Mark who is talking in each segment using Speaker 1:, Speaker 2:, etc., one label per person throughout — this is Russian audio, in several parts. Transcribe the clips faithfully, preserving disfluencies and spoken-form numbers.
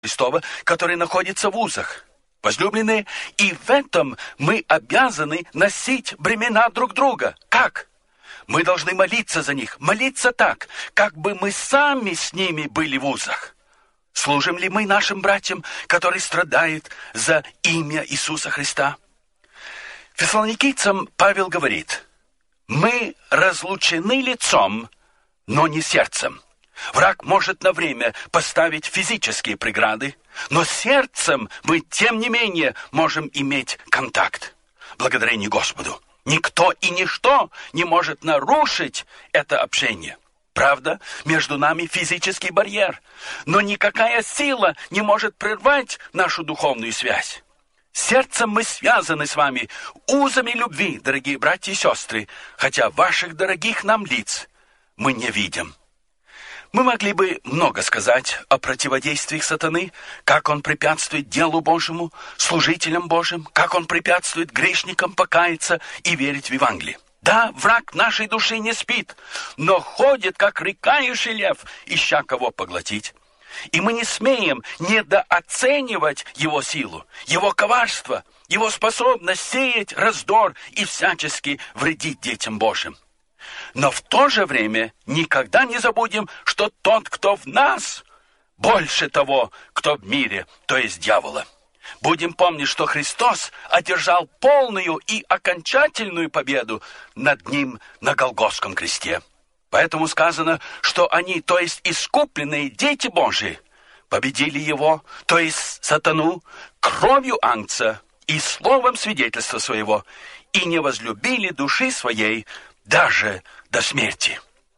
Speaker 1: Христова, который находится в узах. Возлюбленные, и в этом мы обязаны носить бремена друг друга. Как? Мы должны молиться за них, молиться так, как бы мы сами с ними были в узах. Служим ли мы нашим братьям, которые страдают за имя Иисуса Христа? Фессалоникийцам Павел говорит: мы разлучены лицом, но не сердцем. Враг может на время поставить физические преграды, но сердцем мы, тем не менее, можем иметь контакт. Благодарение Господу. Никто и ничто не может нарушить это общение. Правда, между нами физический барьер, но никакая сила не может прервать нашу духовную связь. Сердцем мы связаны с вами узами любви, дорогие братья и сестры, хотя ваших дорогих нам лиц мы не видим. Мы могли бы много сказать о противодействиях сатаны, как он препятствует делу Божьему, служителям Божьим, как он препятствует грешникам покаяться и верить в Евангелие. Да, враг нашей души не спит, но ходит, как рыкающий лев, ища кого поглотить. И мы не смеем недооценивать его силу, его коварство, его способность сеять раздор и всячески вредить детям Божьим. Но в то же время никогда не забудем, что тот, кто в нас, больше того, кто в мире, то есть дьявола. Будем помнить, что Христос одержал полную и окончательную победу над ним на Голгофском кресте. Поэтому сказано, что они, то есть искупленные дети Божии, победили его, то есть сатану, кровью Агнца и словом свидетельства своего, и не возлюбили души своей даже до смерти.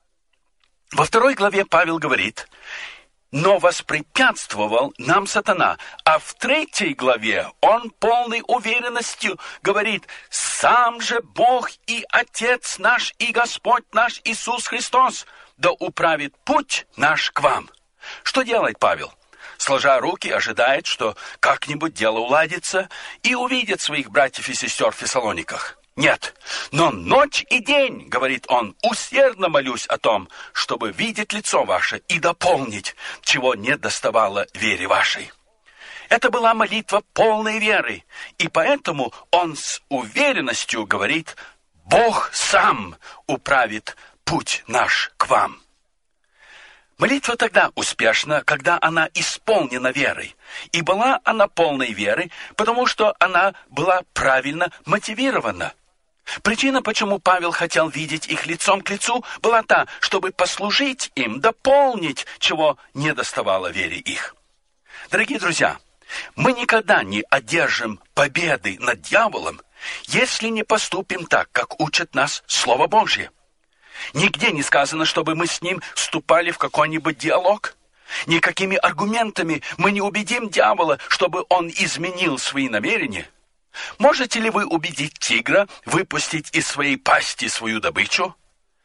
Speaker 1: Во второй главе Павел говорит: но воспрепятствовал нам сатана. А в третьей главе он полной уверенностью говорит: сам же Бог и Отец наш и Господь наш Иисус Христос да управит путь наш к вам. Что делает Павел? Сложа руки, ожидает, что как-нибудь дело уладится и увидит своих братьев и сестер в Фессалониках. Нет, но ночь и день, говорит он, усердно молюсь о том, чтобы видеть лицо ваше и дополнить, чего не доставало вере вашей. Это была молитва полной веры, и поэтому он с уверенностью говорит: Бог сам управит путь наш к вам. Молитва тогда успешна, когда она исполнена верой. И была она полной веры, потому что она была правильно мотивирована. Причина, почему Павел хотел видеть их лицом к лицу, была та, чтобы послужить им, дополнить, чего не доставало вере их. Дорогие друзья, мы никогда не одержим победы над дьяволом, если не поступим так, как учит нас Слово Божье. Нигде не сказано, чтобы мы с ним вступали в какой-нибудь диалог. Никакими аргументами мы не убедим дьявола, чтобы он изменил свои намерения. Можете ли вы убедить тигра выпустить из своей пасти свою добычу?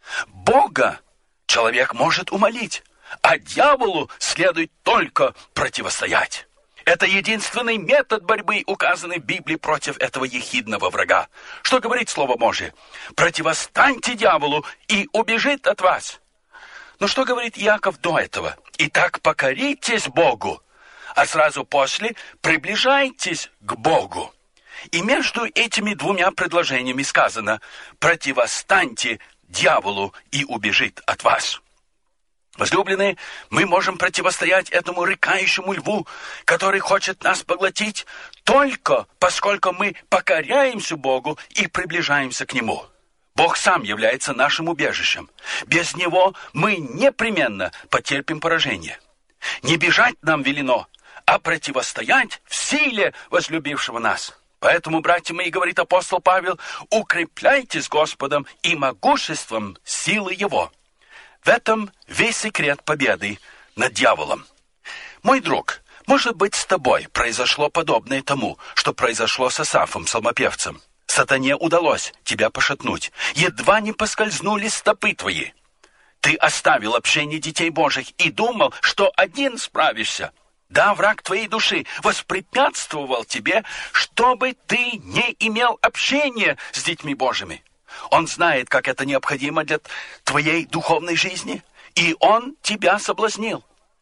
Speaker 1: Бога человек может умолить, а дьяволу следует только противостоять. Это единственный метод борьбы, указанный в Библии против этого ехидного врага. Что говорит Слово Божие? Противостаньте дьяволу, и убежит от вас. Но что говорит Иаков до этого? Итак, покоритесь Богу, а сразу после приближайтесь к Богу. И между этими двумя предложениями сказано: противостаньте дьяволу, и убежит от вас. Возлюбленные, мы можем противостоять этому рыкающему льву, который хочет нас поглотить, только поскольку мы покоряемся Богу и приближаемся к Нему. Бог сам является нашим убежищем. Без Него мы непременно потерпим поражение. Не бежать нам велено, а противостоять в силе возлюбившего нас. Поэтому, братья мои, говорит апостол Павел, укрепляйтесь Господом и могуществом силы Его. В этом весь секрет победы над дьяволом. Мой друг, может быть, с тобой произошло подобное тому, что произошло с Асафом, псалмопевцем. Сатане удалось тебя пошатнуть. Едва не поскользнулись стопы твои. Ты оставил общение детей Божьих и думал, что один справишься. Да, враг твоей души воспрепятствовал тебе, чтобы ты не имел общения с детьми Божьими. Он знает, как это необходимо для твоей духовной жизни, и он тебя соблазнил.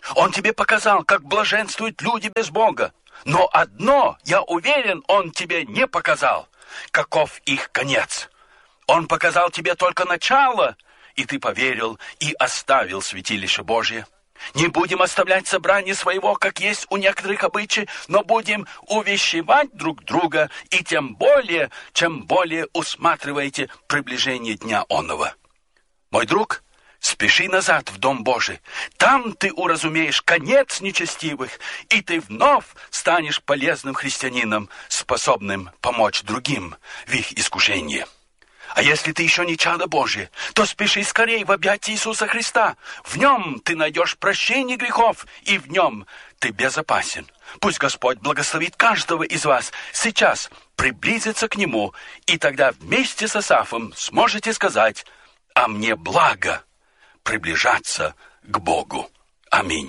Speaker 1: Он тебе показал, как блаженствуют люди без Бога. Но одно, я уверен, Он тебе не показал, каков их конец. Он показал тебе только начало, и ты поверил и оставил святилище Божье. Не будем оставлять собрание своего, как есть у некоторых обычаев, но будем увещевать друг друга, и тем более, чем более усматриваете приближение дня оного. Мой друг, спеши назад в Дом Божий. Там ты уразумеешь конец нечестивых, и ты вновь станешь полезным христианином, способным помочь другим в их искушении. А если ты еще не чадо Божие, то спеши скорей в объятия Иисуса Христа. В Нем ты найдешь прощение грехов, и в Нем ты безопасен. Пусть Господь благословит каждого из вас сейчас приблизиться к Нему, и тогда вместе с Асафом сможете сказать: «А мне благо приближаться к Богу». Аминь.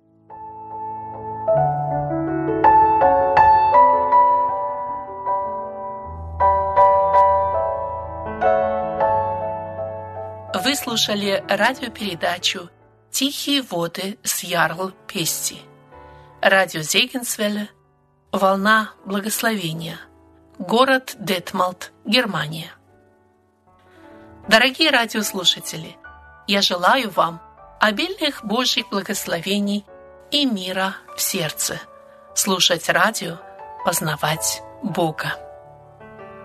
Speaker 2: Вы слушали радиопередачу «Тихие воды с Ярл Пести». Радио Зегенсвелле, «Волна благословения», город Детмалт, Германия. Дорогие радиослушатели, я желаю вам обильных Божьих благословений и мира в сердце. Слушать радио, познавать Бога.